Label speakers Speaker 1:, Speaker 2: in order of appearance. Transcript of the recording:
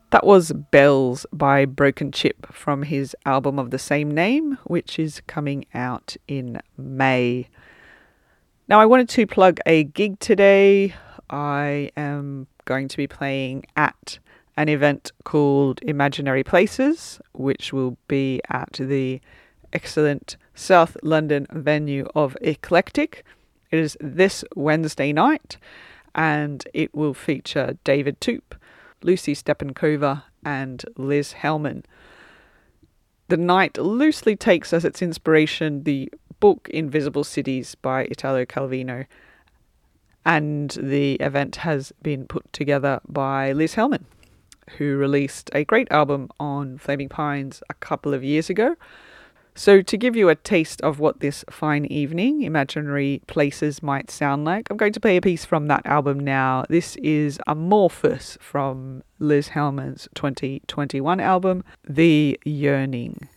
Speaker 1: That was Bells by Broken Chip from his album of the same name, which is coming out in May. Now, I wanted to plug a gig today. I am going to be playing at an event called Imaginary Places, which will be at the excellent South London venue of Eclectic. It is this Wednesday night, and it will feature David Toop, Lucy Stepankova and Liz Hellman. The night loosely takes as its inspiration the book Invisible Cities by Italo Calvino, and the event has been put together by Liz Hellman, who released a great album on Flaming Pines a couple of years ago. So to give you a taste of what this fine evening, Imaginary Places, might sound like, I'm going to play a piece from that album now. This is Amorphous from Liz Hellman's 2021 album, The Yearning.